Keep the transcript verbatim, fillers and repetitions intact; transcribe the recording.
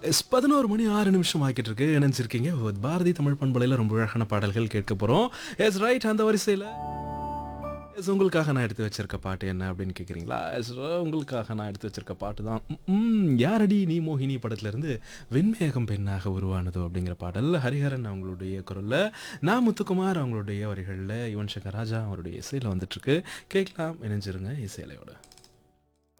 S பதினொன்று மணி ஆறு நிமிஷம் ஆகிட்டு இருக்கு. இணைஞ்சிருக்கீங்க. வித் பாரதி தமிழ் பண்பலையில ரொம்ப அழகான பாடல்கள் கேட்க போறோம். எஸ் ரைட் அந்த வரிசையில எஸ் உங்களுக்காக நான் எடுத்து வச்சிருக்க பாட்டு என்ன அப்படின்னு கேட்குறீங்களா? எஸ் உங்களுக்காக நான் எடுத்து வச்சிருக்க பாட்டு தான் ம் யாரடி நீ மோகினி படத்துலேருந்து வெண்மேகம் பெண்ணாக உருவானதோ அப்படிங்கிற பாடல். ஹரிஹரன் அவங்களுடைய குரல்ல, நான் முத்துக்குமார் அவங்களுடைய வரிகளில், யுவன் சங்கர் ராஜா அவருடைய இசையில் வந்துட்டுருக்கு. கேட்கலாம், இணைஞ்சிருங்க இசையலையோட.